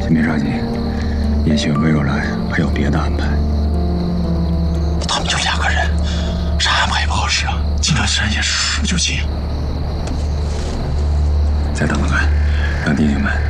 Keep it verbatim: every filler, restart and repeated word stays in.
先别着急，也许魏若兰还有别的安排。 他们就两个人，啥安排也不好使啊！金川山也是说就进。 再等等看，让弟兄们